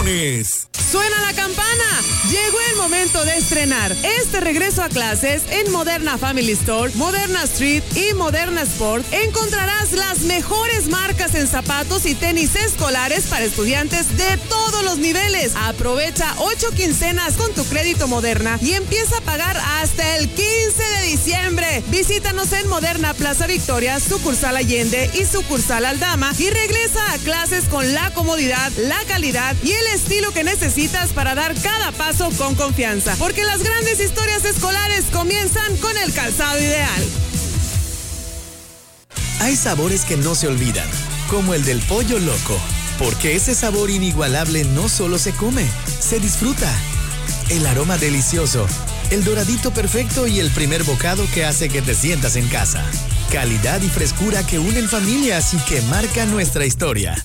promociones. ¡Suena la campana! Llegó el momento de estrenar este regreso a clases en Moderna Family Store, Moderna Street y Moderna Sport. Encontrarás las mejores marcas en zapatos y tenis escolares para estudiantes de todos los niveles. Aprovecha 8 quincenas con tu crédito Moderna y empieza a pagar hasta el 15 de diciembre. Visítanos en Moderna Plaza Victoria, sucursal Allende y sucursal Aldama y regresa a clases con la comodidad, la calidad y el estilo que necesitas para dar cada paso con confianza, porque las grandes historias escolares comienzan con el calzado ideal. Hay sabores que no se olvidan, como el del pollo loco, porque ese sabor inigualable no solo se come, se disfruta. El aroma delicioso, el doradito perfecto y el primer bocado que hace que te sientas en casa. Calidad y frescura que unen familias y que marcan nuestra historia.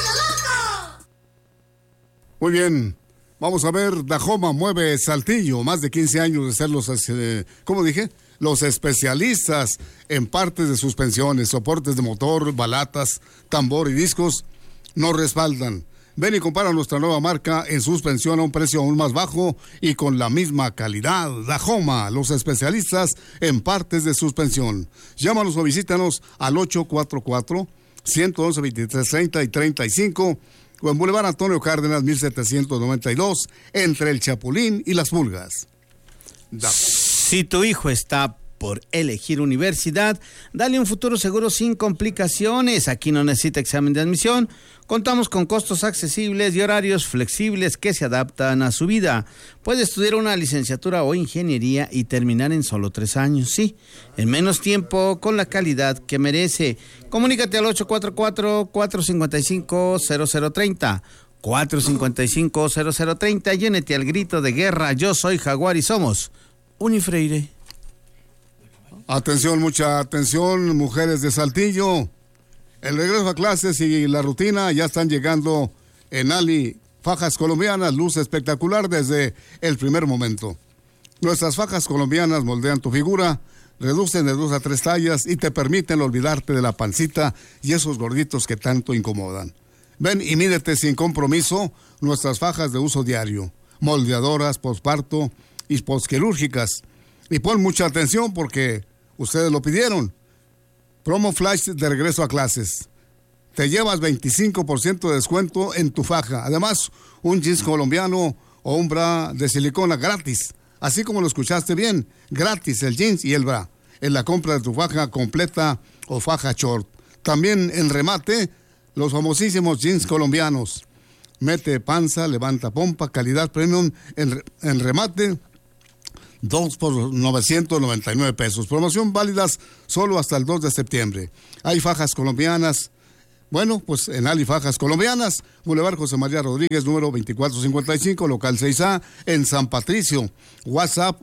Muy bien. Vamos a ver, Dajoma mueve Saltillo, más de 15 años de ser los especialistas en partes de suspensiones, soportes de motor, balatas, tambor y discos, nos respaldan. Ven y compara nuestra nueva marca en suspensión a un precio aún más bajo y con la misma calidad. Dajoma, los especialistas en partes de suspensión. Llámanos o visítanos al 844-111-2330 y 35 o en Boulevard Antonio Cárdenas, 1792, entre el Chapulín y Las Pulgas. Si tu hijo está por elegir universidad, dale un futuro seguro sin complicaciones. Aquí no necesita examen de admisión. Contamos con costos accesibles y horarios flexibles que se adaptan a su vida. Puede estudiar una licenciatura o ingeniería y terminar en solo 3 años, sí, en menos tiempo, con la calidad que merece. Comunícate al 844-455-0030. 455-0030 y únete al grito de guerra. Yo soy Jaguar y somos Unifreire. Atención, mucha atención, mujeres de Saltillo. El regreso a clases y la rutina ya están llegando en Ali Fajas Colombianas, luz espectacular desde el primer momento. Nuestras fajas colombianas moldean tu figura, reducen de 2 a 3 tallas y te permiten olvidarte de la pancita y esos gorditos que tanto incomodan. Ven y mídete sin compromiso nuestras fajas de uso diario, moldeadoras, posparto y posquirúrgicas. Y pon mucha atención porque ustedes lo pidieron. Promo Flash de regreso a clases. Te llevas 25% de descuento en tu faja. Además, un jeans colombiano o un bra de silicona gratis. Así como lo escuchaste bien, gratis el jeans y el bra en la compra de tu faja completa o faja short. También en remate, los famosísimos jeans colombianos. Mete panza, levanta pompa, calidad premium en remate. 2 por 999 pesos. Promoción válidas solo hasta el 2 de septiembre. Hay fajas colombianas. Bueno, pues en Ali Fajas Colombianas, Boulevard José María Rodríguez, número 2455, local 6A, en San Patricio. WhatsApp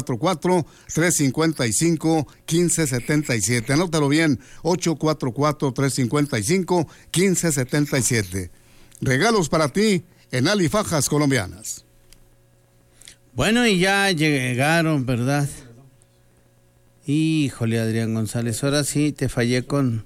844-355-1577. Anótalo bien, 844-355-1577. Regalos para ti en Ali Fajas Colombianas. Bueno, y ya llegaron, ¿verdad? Híjole, Adrián González, ahora sí te fallé con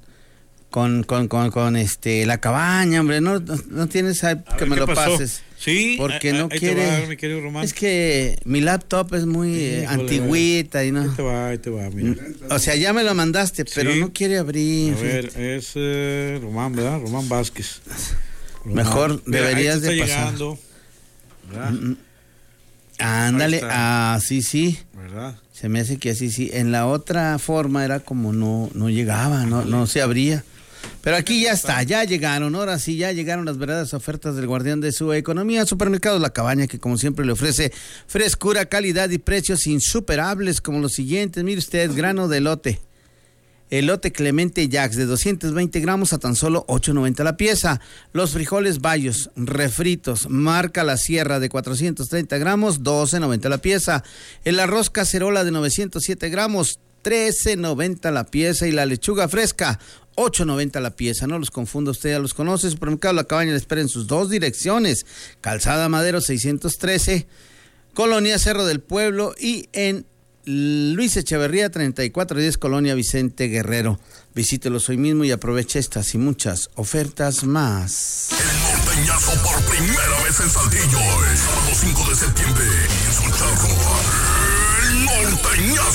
la cabaña, hombre. No tienes que me lo pasó? Pases. Sí, porque no quiere. Mi querido Román. Es que mi laptop es muy antigüita y no. Ahí te va, mira. O sea, ya me lo mandaste, pero no quiere abrir. A ver, es Román, ¿verdad? Román Vázquez. Román. Mejor deberías de pasar. Llegando, ¿verdad? Ándale, sí. ¿Verdad? Se me hace que así sí. En la otra forma era como no llegaba, no se abría. Pero aquí ya está, ya llegaron, ahora sí, ya llegaron las verdaderas ofertas del guardián de su economía, Supermercados La Cabaña, que como siempre le ofrece frescura, calidad y precios insuperables como los siguientes. Mire usted, grano de elote. Elote Clemente Jax de 220 gramos a tan solo $8.90 la pieza. Los frijoles bayos refritos marca La Sierra de 430 gramos, $12.90 la pieza. El arroz cacerola de 907 gramos, $13.90 la pieza. Y la lechuga fresca, $8.90 la pieza. No los confunda, usted ya los conoce. Supermercado La Cabaña le espera en sus 2 direcciones. Calzada Madero 613, Colonia Cerro del Pueblo, y en Luis Echeverría 3410, Colonia Vicente Guerrero. Visítelos hoy mismo y aproveche estas y muchas ofertas más. El norte norteñazo por primera vez en Saltillo. El sábado 5 de septiembre. En su charro. El norteñazo.